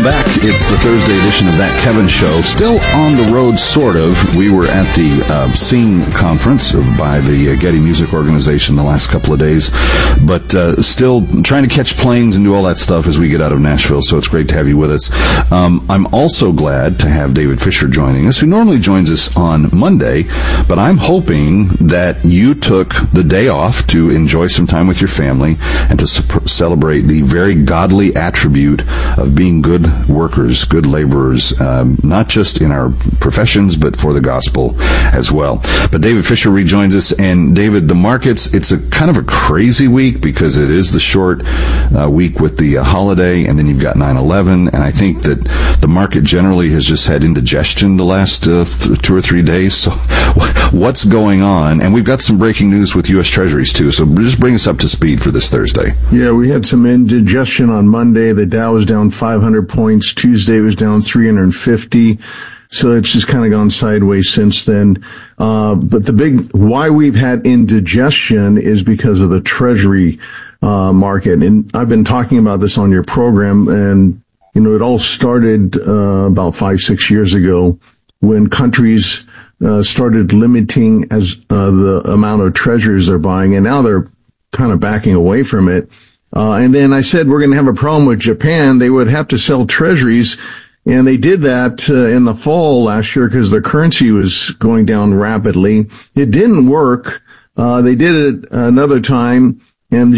Welcome back. It's the Thursday edition of That Kevin Show. Still on the road, sort of. We were at the Sing conference by the Getty Music Organization the last couple of days, but still trying to catch planes and do all that stuff as we get out of Nashville, so it's great to have you with us. I'm also glad to have David Fisher joining us, who normally joins us on Monday, but I'm hoping that you took the day off to enjoy some time with your family and to celebrate the very godly attribute of being good workers, good laborers, not just in our professions, but for the gospel as well. But David Fisher rejoins us, and David, the markets, it's a kind of a crazy week because it is the short week with the holiday, and then you've got 9/11, and I think that the market generally has just had indigestion the last 2 or 3 days. So what's going on? And we've got some breaking news with U.S. Treasuries too, so just bring us up to speed for this Thursday. Yeah, we had some indigestion on Monday. The Dow was down 500 points. Tuesday was down 350. So it's just kind of gone sideways since then. But why we've had indigestion is because of the Treasury market. And I've been talking about this on your program, and, it all started about 5-6 years ago when countries started limiting the amount of treasuries they're buying, and now they're kind of backing away from it. And then I said we're going to have a problem with Japan. They would have to sell treasuries, and they did that in the fall last year because their currency was going down rapidly. It didn't work. They did it another time, and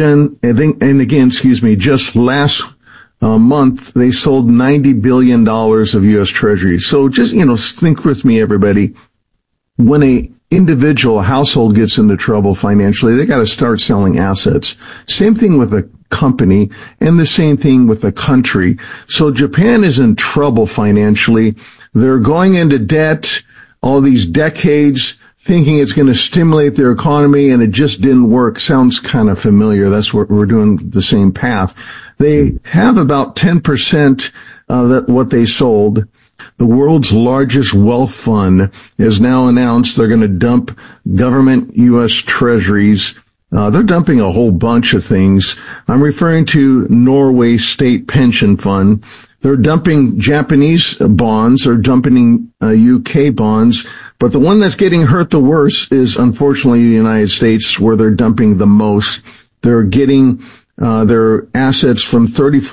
just last month they sold $90 billion of U.S. treasuries. So just, think with me, everybody. When a individual household gets into trouble financially, they got to start selling assets. Same thing with a company, and the same thing with a country. So Japan is in trouble financially. They're going into debt all these decades, thinking it's going to stimulate their economy, and it just didn't work. Sounds kind of familiar. That's what we're doing, the same path. They have about 10% of what they sold. The world's largest wealth fund has now announced they're going to dump government U.S. treasuries. They're dumping a whole bunch of things. I'm referring to Norway State Pension Fund. They're dumping Japanese bonds. They're dumping UK bonds. But the one that's getting hurt the worst is, unfortunately, the United States, where they're dumping the most. They're getting their assets from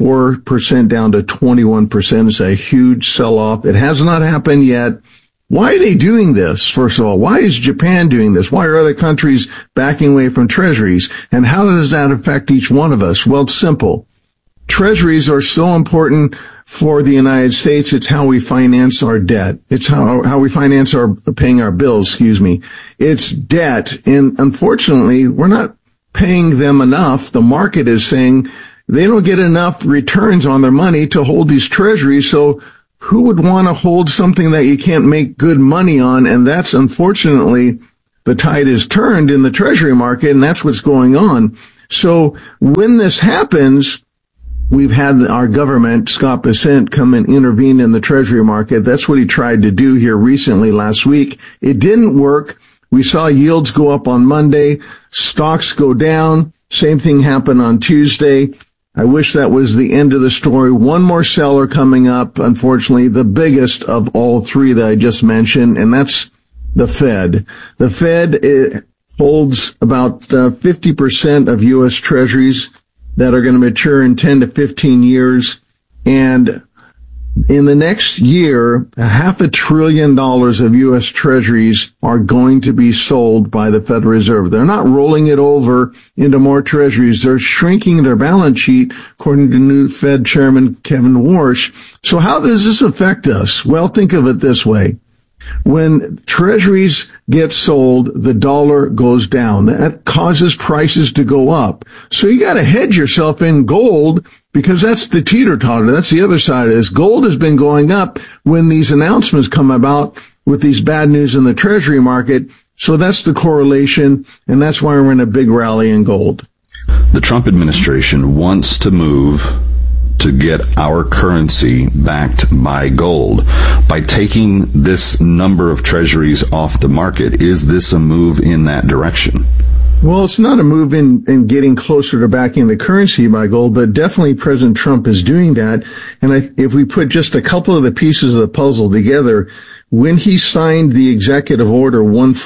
34% down to 21%. It's a huge sell-off. It has not happened yet. Why are they doing this? First of all, why is Japan doing this? Why are other countries backing away from treasuries? And how does that affect each one of us? Well, it's simple. Treasuries are so important for the United States. It's how we finance our debt. It's how we finance paying our bills, It's debt. And unfortunately, we're not paying them enough. The market is saying they don't get enough returns on their money to hold these treasuries. So who would want to hold something that you can't make good money on? And that's, unfortunately, the tide is turned in the treasury market, and that's what's going on. So when this happens, we've had our government, Scott Bessent, come and intervene in the treasury market. That's what he tried to do here recently last week. It didn't work. We saw yields go up on Monday, stocks go down. Same thing happened on Tuesday. I wish that was the end of the story. One more seller coming up, unfortunately, the biggest of all three that I just mentioned, and that's the Fed. The Fed holds about 50% of U.S. treasuries that are going to mature in 10 to 15 years. And in the next year, $500 billion of U.S. treasuries are going to be sold by the Federal Reserve. They're not rolling it over into more treasuries. They're shrinking their balance sheet, according to new Fed Chairman Kevin Warsh. So how does this affect us? Well, think of it this way. When treasuries get sold, the dollar goes down. That causes prices to go up. So you got to hedge yourself in gold, because that's the teeter-totter. That's the other side of this. Gold has been going up when these announcements come about with these bad news in the treasury market. So that's the correlation, and that's why we're in a big rally in gold. The Trump administration wants to move to get our currency backed by gold. By taking this number of treasuries off the market, is this a move in that direction? Well, it's not a move in getting closer to backing the currency by gold, but definitely President Trump is doing that. And if we put just a couple of the pieces of the puzzle together, when he signed the executive order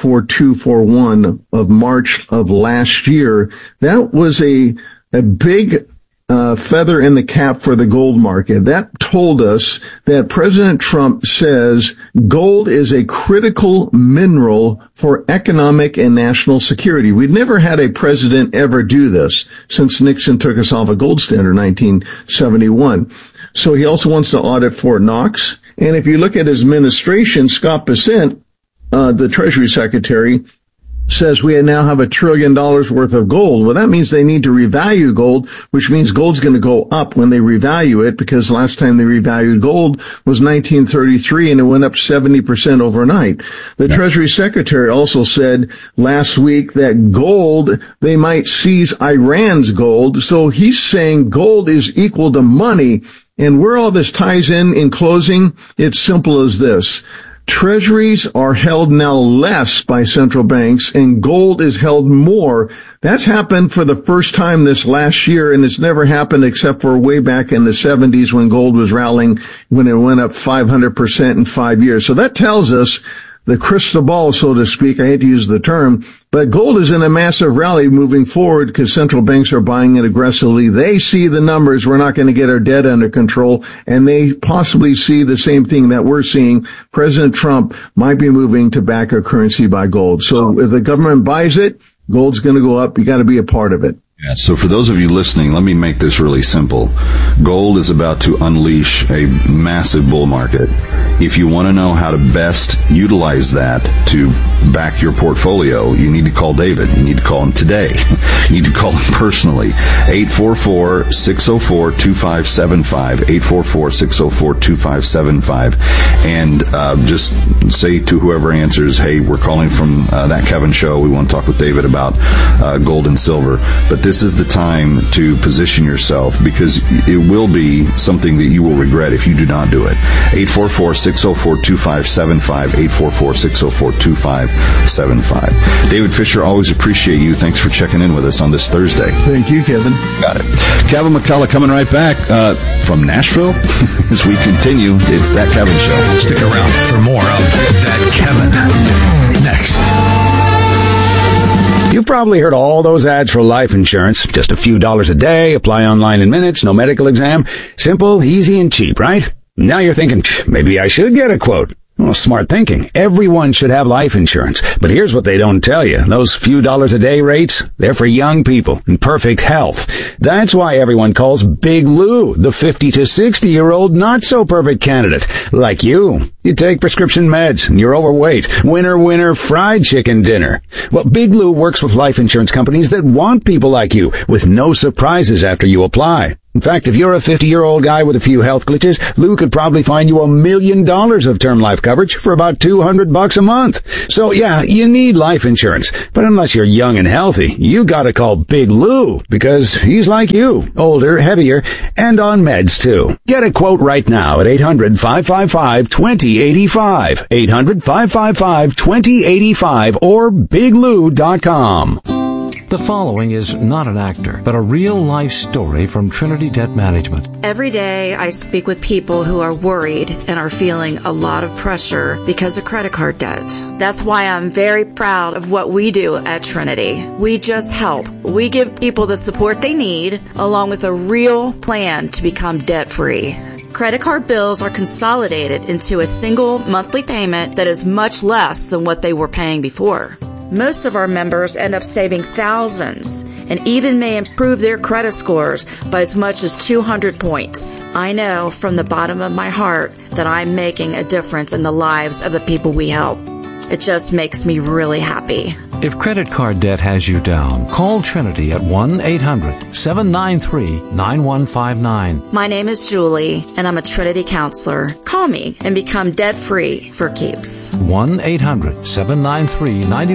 14241 of March of last year, that was a big feather in the cap for the gold market. That told us that President Trump says gold is a critical mineral for economic and national security. We'd never had a president ever do this since Nixon took us off a gold standard in 1971. So he also wants to audit Fort Knox. And if you look at his administration, Scott Bessent, the Treasury Secretary, says we now have $1 trillion worth of gold. Well, that means they need to revalue gold, which means gold's going to go up when they revalue it, because last time they revalued gold was 1933 and it went up 70% overnight. The Treasury Secretary also said last week that gold, they might seize Iran's gold. So he's saying gold is equal to money. And where all this ties in closing, it's simple as this. Treasuries are held now less by central banks and gold is held more. That's happened for the first time this last year, and it's never happened except for way back in the 70s when gold was rallying, when it went up 500% in 5 years. So that tells us the crystal ball, so to speak. I hate to use the term, but gold is in a massive rally moving forward because central banks are buying it aggressively. They see the numbers. We're not going to get our debt under control, and they possibly see the same thing that we're seeing. President Trump might be moving to back our currency by gold. So if the government buys it, gold's going to go up. You got to be a part of it. Yeah, so for those of you listening, let me make this really simple. Gold is about to unleash a massive bull market. If you want to know how to best utilize that to back your portfolio, you need to call David. You need to call him today. You need to call him personally. 844-604-2575. 844-604-2575. And just say to whoever answers, hey, we're calling from That Kevin Show. We want to talk with David about gold and silver. But this is the time to position yourself, because it will be something that you will regret if you do not do it. 844-604-2575. 844-604-2575. David Fisher, always appreciate you. Thanks for checking in with us on this Thursday. Thank you, Kevin. Got it. Kevin McCullough coming right back from Nashville as we continue. It's That Kevin Show. Stick around for more of That Kevin next. You've probably heard all those ads for life insurance. Just a few dollars a day, apply online in minutes, no medical exam. Simple, easy, and cheap, right? Now you're thinking, maybe I should get a quote. Well, smart thinking. Everyone should have life insurance. But here's what they don't tell you. Those few dollars a day rates, they're for young people in perfect health. That's why everyone calls Big Lou the 50 to 60-year-old not-so-perfect candidate. Like you. You take prescription meds and you're overweight. Winner, fried chicken dinner. Well, Big Lou works with life insurance companies that want people like you with no surprises after you apply. In fact, if you're a 50-year-old guy with a few health glitches, Lou could probably find you $1 million of term life coverage for about $200 a month. So yeah, you need life insurance. But unless you're young and healthy, you gotta call Big Lou, because he's like you, older, heavier, and on meds too. Get a quote right now at 800-555-2085. 800-555-2085 or biglou.com. The following is not an actor, but a real-life story from Trinity Debt Management. Every day I speak with people who are worried and are feeling a lot of pressure because of credit card debt. That's why I'm very proud of what we do at Trinity. We just help. We give people the support they need, along with a real plan to become debt-free. Credit card bills are consolidated into a single monthly payment that is much less than what they were paying before. Most of our members end up saving thousands and even may improve their credit scores by as much as 200 points. I know from the bottom of my heart that I'm making a difference in the lives of the people we help. It just makes me really happy. If credit card debt has you down, call Trinity at 1-800-793-9159. My name is Julie, and I'm a Trinity counselor. Call me and become debt-free for keeps.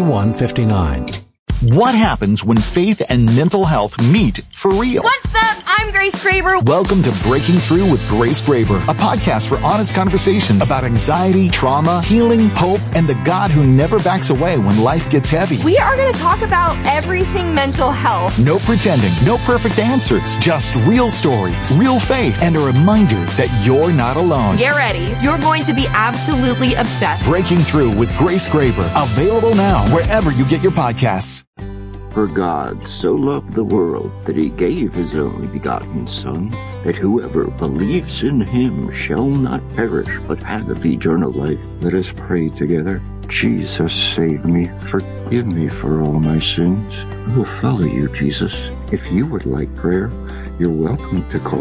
1-800-793-9159. What happens when faith and mental health meet for real? What's up? I'm Grace Graber. Welcome to Breaking Through with Grace Graber, a podcast for honest conversations about anxiety, trauma, healing, hope, and the God who never backs away when life gets heavy. We are going to talk about everything mental health. No pretending, no perfect answers, just real stories, real faith, and a reminder that you're not alone. Get ready. You're going to be absolutely obsessed. Breaking Through with Grace Graber, available now wherever you get your podcasts. For God so loved the world that he gave his only begotten Son, that whoever believes in him shall not perish, but have eternal life. Let us pray together. Jesus, save me. Forgive me for all my sins. I will follow you, Jesus. If you would like prayer, you're welcome to call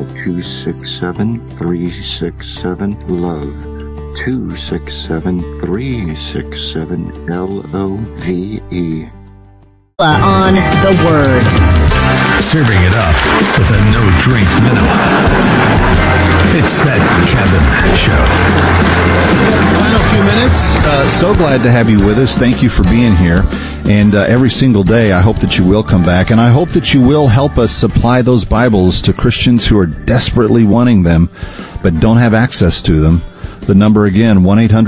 267-367-LOVE. 267-367-LOVE. On the Word. Serving it up with a no-drink minimum. It's that Kevin Show. Final few minutes. So glad to have you with us. Thank you for being here. And every single day, I hope that you will come back. And I hope that you will help us supply those Bibles to Christians who are desperately wanting them, but don't have access to them. The number again,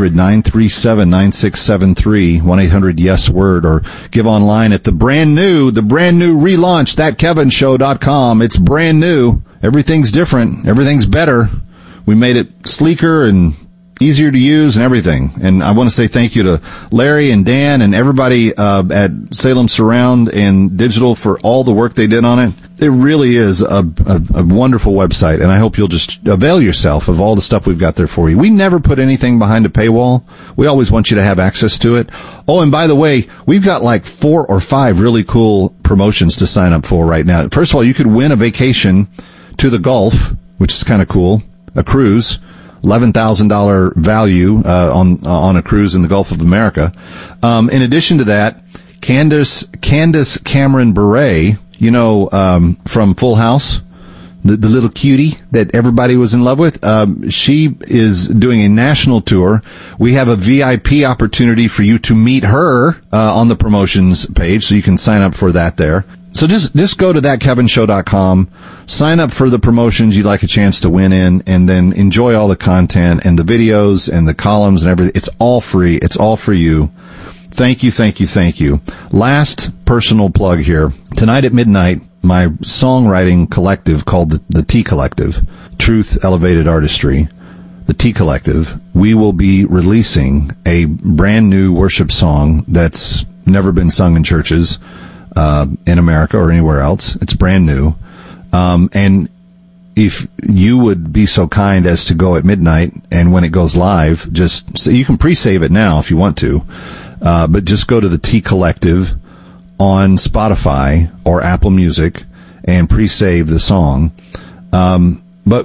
1-800-937-9673, 1-800-YES-WORD, or give online at the brand new relaunch, thatkevinshow.com. It's brand new. Everything's different. Everything's better. We made it sleeker and easier to use and everything. And I want to say thank you to Larry and Dan and everybody at Salem Surround and Digital for all the work they did on it. It really is a wonderful website, and I hope you'll just avail yourself of all the stuff we've got there for you. We never put anything behind a paywall. We always want you to have access to it. Oh, and by the way, we've got like 4 or 5 really cool promotions to sign up for right now. First of all, you could win a vacation to the Gulf, which is kind of cool, a cruise. $11,000 value on a cruise in the Gulf of America. In addition to that, Candace Cameron Bure, from Full House, the little cutie that everybody was in love with, she is doing a national tour. We have a VIP opportunity for you to meet her on the promotions page, so you can sign up for that there. So just go to thatkevinshow.com, sign up for the promotions you'd like a chance to win in, and then enjoy all the content and the videos and the columns and everything. It's all free. It's all for you. Thank you, thank you, thank you. Last personal plug here. Tonight at midnight, my songwriting collective called the T Collective, Truth Elevated Artistry, the T Collective, we will be releasing a brand new worship song that's never been sung in churches in America or anywhere else. It's brand new. And if you would be so kind as to go at midnight, and when it goes live, you can pre-save it now if you want to, but just go to the T Collective on Spotify or Apple Music and pre-save the song. But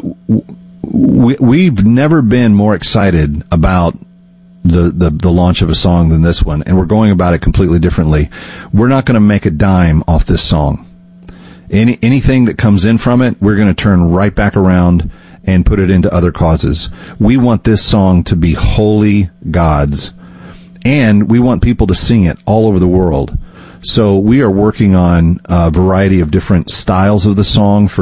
we've never been more excited about the launch of a song than this one, and we're going about it completely differently. We're not going to make a dime off this song. Anything that comes in from it, we're going to turn right back around and put it into other causes. We want this song to be wholly God's, and we want people to sing it all over the world. So we are working on a variety of different styles of the song for